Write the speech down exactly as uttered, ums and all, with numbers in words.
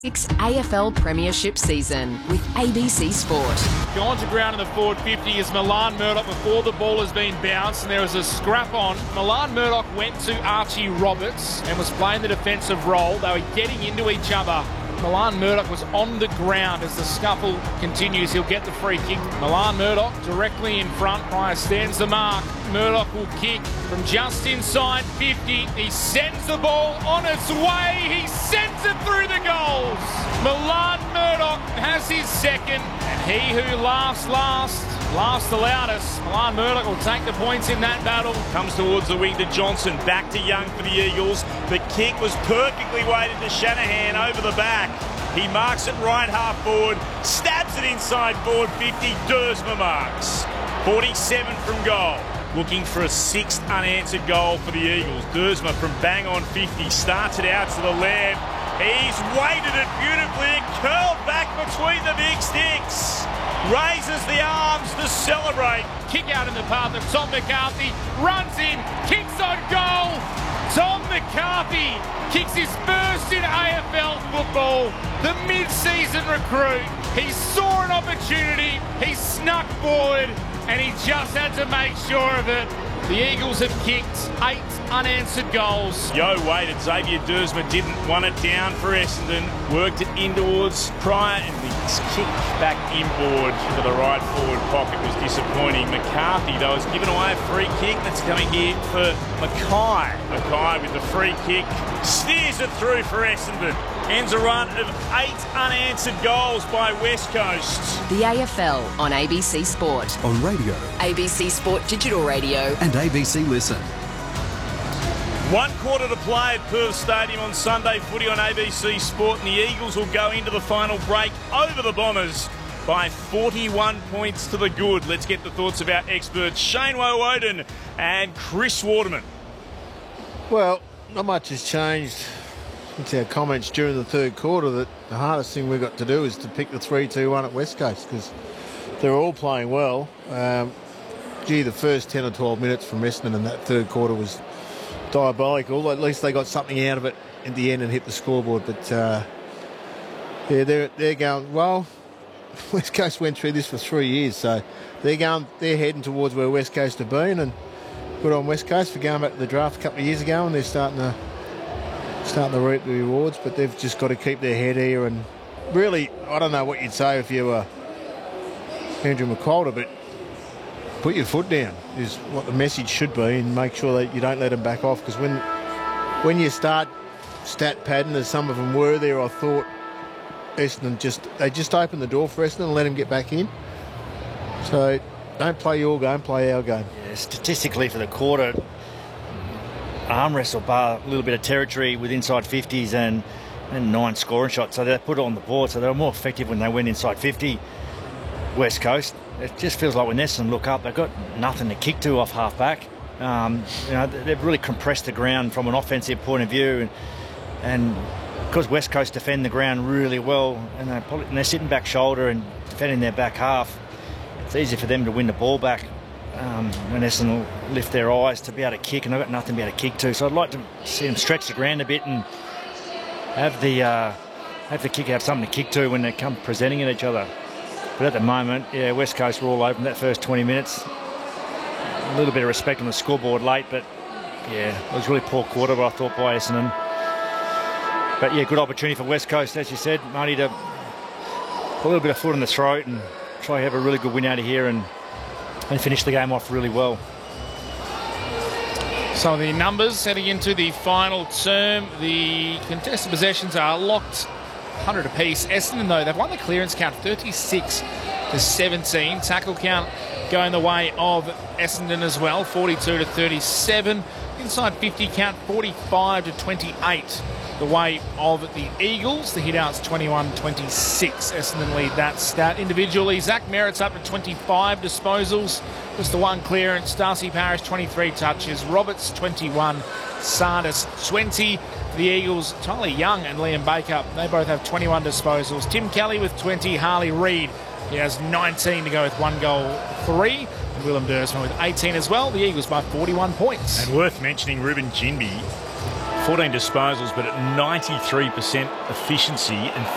Six A F L Premiership season with A B C Sport. Gone to ground in the forward fifty is Milan Murdoch before the ball has been bounced, and there was a scrap on. Milan Murdoch went to Archie Roberts and was playing the defensive role. They were getting into each other. Milan Murdoch was on the ground as the scuffle continues. He'll get the free kick. Milan Murdoch directly in front. Pryor stands the mark. Murdoch will kick from just inside fifty. He sends the ball on its way. He sends it through the goals. Milan Murdoch has his second, and he who laughs last, laughs the loudest. Milan Murdoch will take the points in that battle. Comes towards the wing to Johnson, back to Young for the Eagles. The kick was perfectly weighted to Shanahan over the back. He marks it right half forward, stabs it inside forward fifty. Dersma marks. forty-seven from goal. Looking for a sixth unanswered goal for the Eagles. Dersma from bang on fifty starts it out to the left. He's weighted it beautifully. It curled back between the big sticks. Raises the arms to celebrate. Kick out in the path of Tom McCarthy. Runs in, kicks on goal. Tom McCarthy kicks his first in A F L football. The mid-season recruit. He saw an opportunity. He snuck forward, and he just had to make sure of it. The Eagles have kicked eight unanswered goals. Yo waited. Xavier Dersma didn't want it down for Essendon. Worked it in towards Pryor, and the kick back inboard to the right forward pocket was disappointing. McCarthy, though, has given away a free kick that's coming here for Mackay. Mackay with the free kick. Steers it through for Essendon. Ends a run of eight unanswered goals by West Coast. The A F L on A B C Sport. On radio. A B C Sport Digital Radio. And A B C Listen. One quarter to play at Perth Stadium on Sunday footy on A B C Sport, and the Eagles will go into the final break over the Bombers by forty-one points to the good. Let's get the thoughts of our experts Shane Woewodin and Chris Waterman. Well, not much has changed since our comments during the third quarter that the hardest thing we've got to do is to pick the three two one at West Coast, because they're all playing well. Um, gee, the first ten or twelve minutes from Essendon in that third quarter was diabolical. At least they got something out of it at the end and hit the scoreboard. But uh, yeah, they're they're going well. West Coast went through this for three years, so they're going they're heading towards where West Coast have been, and good on West Coast for going back to the draft a couple of years ago, and they're starting to starting to reap the rewards. But they've just got to keep their head here, and really, I don't know what you'd say if you were Andrew McQualter, but put your foot down is what the message should be, and make sure that you don't let them back off, because when when you start stat padding, as some of them were there, I thought Essendon just they just opened the door for Essendon and let him get back in. So don't play your game, play our game. Yeah, statistically for the quarter, arm wrestle bar a little bit of territory with inside fifties and, and nine scoring shots, so they put it on the board, so they were more effective when they went inside fifty. West Coast, it just feels like when Essendon look up, they've got nothing to kick to off half back. Um, you know, they've really compressed the ground from an offensive point of view, and, and because West Coast defend the ground really well, and they're, probably, and they're sitting back shoulder and defending their back half, it's easy for them to win the ball back um, when Essendon lift their eyes to be able to kick, and they've got nothing to be able to kick to. So I'd like to see them stretch the ground a bit and have the uh, have the kick have something to kick to when they come presenting at each other. But at the moment, yeah, West Coast were all open that first twenty minutes. A little bit of respect on the scoreboard late, but yeah, it was really poor quarter, I thought, by Essendon. But yeah, good opportunity for West Coast, as you said, Marty, to put a little bit of foot in the throat and try to have a really good win out of here and, and finish the game off really well. So the numbers heading into the final term, the contested possessions are locked one hundred apiece. Essendon, though, they've won the clearance count thirty-six to seventeen. Tackle count going the way of Essendon as well, forty-two to thirty-seven. Inside fifty count, forty-five to twenty-eight. The way of the Eagles. The hit-outs twenty-one twenty-six. Essendon lead that stat. Individually, Zach Merritt's up to twenty-five disposals. Just the one clearance. Darcy Parish, twenty-three touches. Roberts, twenty-one. Sardis, twenty. For the Eagles, Tyler Young and Liam Baker, they both have twenty-one disposals. Tim Kelly with twenty. Harley Reid, he has nineteen to go with one goal, three. And Willem Dersma with eighteen as well. The Eagles by forty-one points. And worth mentioning, Ruben Jinby, fourteen disposals, but at ninety-three percent efficiency and